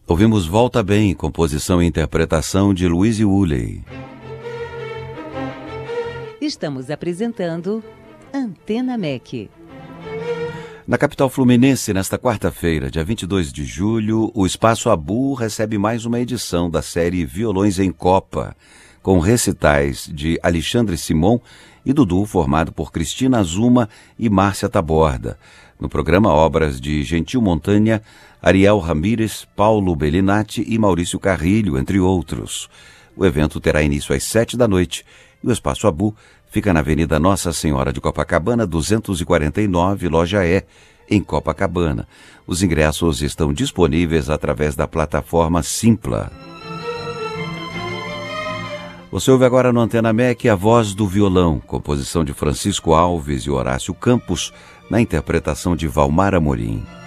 Ouvimos Volta Bem, composição e interpretação de Louise Woolley. Estamos apresentando Antena MEC. Na capital fluminense, nesta quarta-feira, dia 22 de julho, o Espaço Abu recebe mais uma edição da série Violões em Copa, com recitais de Alexandre Simon e Dudu, formado por Cristina Azuma e Márcia Taborda. No programa, obras de Gentil Montanha, Ariel Ramírez, Paulo Bellinati e Maurício Carrilho, entre outros. O evento terá início às 19h e o Espaço Abu fica na Avenida Nossa Senhora de Copacabana, 249, Loja E, em Copacabana. Os ingressos estão disponíveis através da plataforma Simpla. Você ouve agora no Antena MEC A Voz do Violão, composição de Francisco Alves e Horácio Campos, na interpretação de Valmar Amorim.